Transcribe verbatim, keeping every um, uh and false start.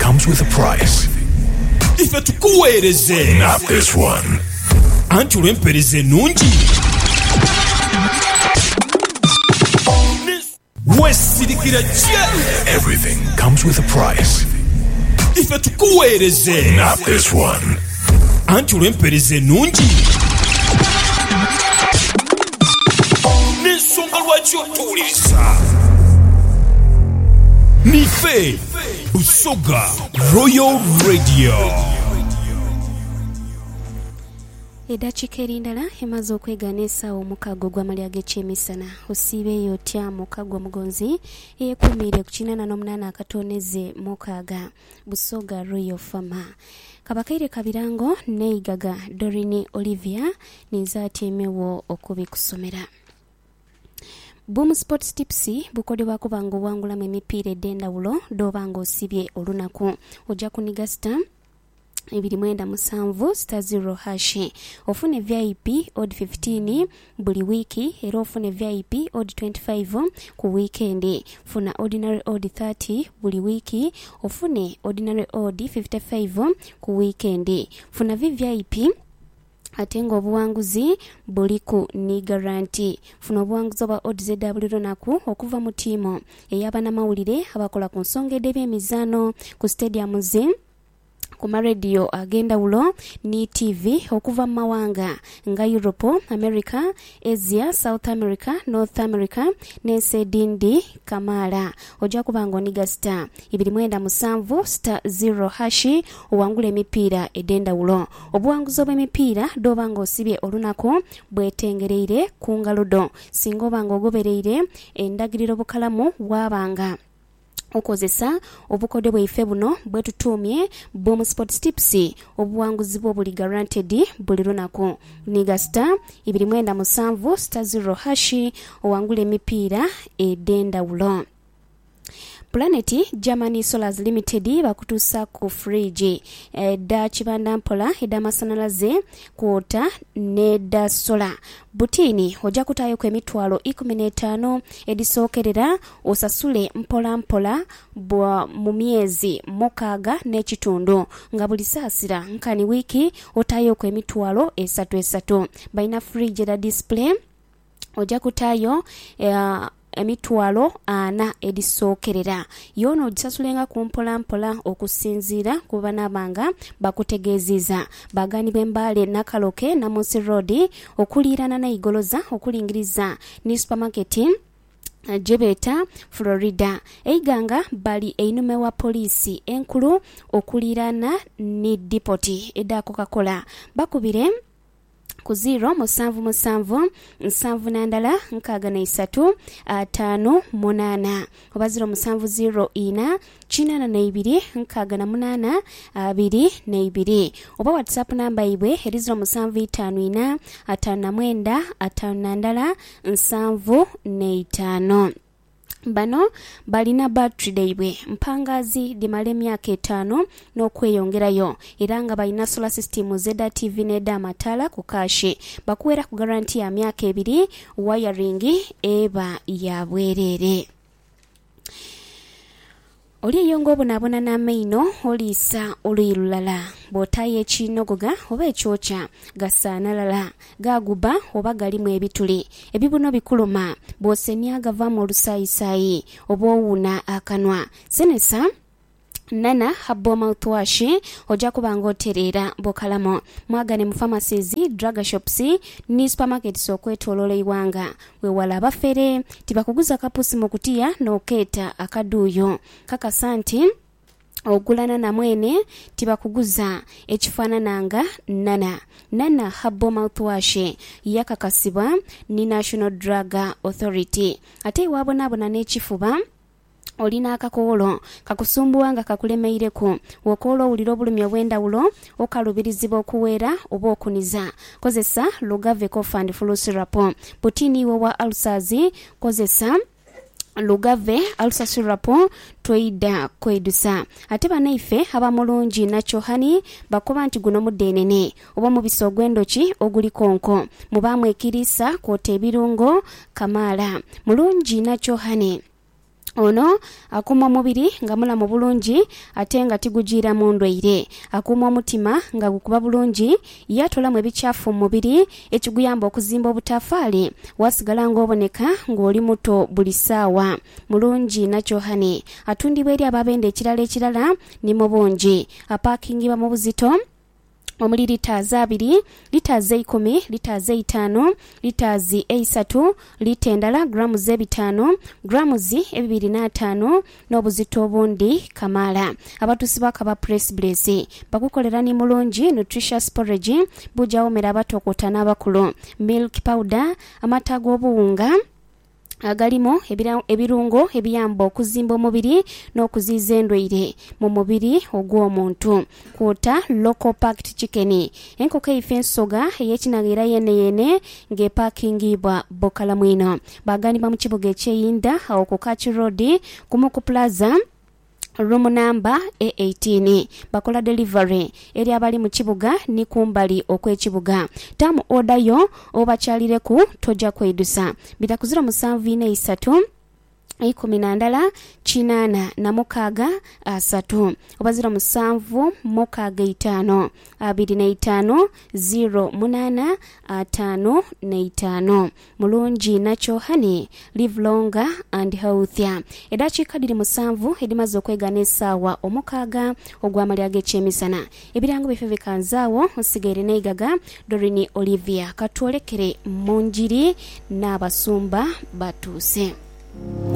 comes with a price. Ife tukuweereze. Not this one. Anti olw'empeereza ennungi. Weesirikira gye. Everything comes with a price. Ife tukuweereze. Not this one. Anti olw'empeereza ennungi. N'ensonga lwaki otuwuliriza. Nife Busoga Royal Radio. Eddakiika erindala emaze okwegana essaawa omukaaga gw'amalya g'ekyemisana osiibeeyo otya mukago omugonzi eyeekuumiire ku kinaana n'omunaana akatoneze mukaaga Busoga Royal Farmer. Kabakaire Kabirango neigaga Dorini Olivia ninzaateemewo okubikusomera. Boom Sports Tips bukodebwa kubanga owangulamu emipiira ed'endawulo d'obanga osibye olunaku ojja kuniga star ibiri mwenda musanvu star zero hashi ofune V I P odd fifteen buli wiki era ofune V I P odd twenty-five ku weekend. Funa ordinary odd thirty buli wiki ofune ordinary odd fifty-five ku weekend. Funa V I P atenga obuwanguzi buliku ni garanti. Funa obuwanguzi oba odds edabuli lunaku okuva mu tiimu ey'abanamawulire abakola ku nsonga ed'ebyemizaano ku stadium zi ku maradio ag'endawulo ni T V okuva mu mawanga nga Europe, America, Asia, South America, North America n'ensi edindi Kamala. Ojja kubanga oniga star ibiri mwenda musanvu star zero hashi owangula emipiira ed'endawulo. Obuwanguzi obw'emipiira d'obanga osibye olunaku bwetengereire ku ngalodo singa obanga ogobereire endagiriro bukalamu bwabanga okozesa obukode bwaife buno bwetutumye Boom Sports Tips obuwanguzi bwo buli guaranteed buli lunaku. Niga star ibiri mwenda musanvu star zero hashi owangula emipiira ed'endawulo. Planet Germany Solars Limited bakutusa ku fridge edda kibanda mpola edda masanalaze kwota nedda sola butini ojja kutayo ku emitwalo ikumi n'etaano edisookerera osasule mpola mpola bwa mu myezi mukaaga n'ekitundu nga buli saasira nkani wiki otayo ku emitwalo esatu esatu. Balina fridge edda display ojja kutayo uh, emitwalo ana edisookerera yono ogisasulenga ku mpola mpola okusinziira ku banabanga bakutegeeziza. Bagani b'embaale Nakaloke Namusi Road okuliirana na Igoloza okulingiriza ni supermarket Jebeta Florida. Eiganga bali einume wa polisi enkulu okuliirana ni dipoti edda Coca-Cola bakubire ku zero musanvu musanvu nsanvu nandala nkaaga na isatu ataano munana oba zero musanvu zero ina kinana na ibiri nkaaga na munana abiri na ibiri oba WhatsApp namba ibwe eri zero musanvu itaano ina ataano na mwenda ataano nandala nsanvu na itaano. Bano balina battery daibwe mpangazi limale emyaka etaano n'okweyongerayo era nga balina solar system zeda T V n'edda amatala ku kashi bakuwera ku garanti ya myaka ebiri wiring eba ya bwerere. Oli eyongo obonabona n'amaino oliisa oluyi lulala bw'otaayo ekinogoga oba ekyokya gasaanalala gaguba oba galimu ebituli ebibuno bikuluma bw'osenya gavaamu olusaayisaayi oba owuuna akanwa. Senesa Nana Habbo mouthwash ojja kubanga otereera bokalamo mwagane mu pharmacies, drug shops ni supermarkets okwetoloola iwanga wewala abafere tibakuguza kapusi mu kutiya n'okeeta akaduuyo kakasa nti ogulana na mwene tibakuguza ekifaanananga Nana. Nana Habbo mouthwash yakakasibwa ni National Drug Authority. Ate iwaabonabona n'ekifuba olina akakoolo kakusumbuwa nga kakulemeireku wokoolo owulira obulumi obw'endawulo okalubirizibwa okuweera oba okuniza kozesa Lugave Cough and Flu Syrup. Butini wa ulcers kozesa Lugave ulcer syrup toida kwedusa. Ate banaife abamulungi nacho hani bakuba nti guno mudenene oba mubisi ogw'endoki oguli konko mubamwekirisa kwota ebirungo Kamala mulungi nacho hani ono akuuma omubiri nga mulamu bulungi ate nga tigujiira mu ndwaire. Akuuma omutima nga gukuba bulungi yatolamu ebikyafu mu mubiri ekiguyamba okuzimba obutafaali wasigala ng'oboneka ng'oli muto buli ssaawa. Mulungi Nakyohani atundibwa eri ababenda ekirala ekirala ni mu bungi. Apaakingibwa mu buzito omuli litaazi abiri, litaazi ikumi, litaazi itaano, litaazi eisatu, lita endala gramuzi ebitaano, gramuzi ebibiri n'ataano n'obuzito obundi kamaala. Abatuusi b'akaba press blaze bakukolera ni mulungi nutritious porridge bujawomera abatokota n'abakulu. Milk powder amata g'obuwunga agalimo ebirungo ebiyamba okuzimba omubiri n'okuziiza endwaire mu mubiri ogw'omuntu. Kwota local packed chicken enkoko eifa ensoga ey'ekinaga yene yene ng'epaakingibwa Bokala Mwino. Baganibwa mu kibuga ekyeyinda awo ku Kachi Road Kumuku Plaza room number A eighteen. Bakola delivery eri abali mu kibuga ni kumbali okw'ekibuga. Tamu order yo obakyalire ku tojja kwedusa bitakuzira musanvu ine isatu ikumi na ndala kinaana na mukaaga asatu obazira musanvu mukaaga itaano abiri na itaano zero munaana ataano na itaano. Mulungi Nakyohani live longer and healthier. Edakiika diri musanvu edimaze okwegana essaawa omukaaga ogw'amalya g'ekyemisana. Ebirango bife bikanzaawo osigaire neigaga Dorini Olivia katwolekere mu njiri n'abasumba batuuse.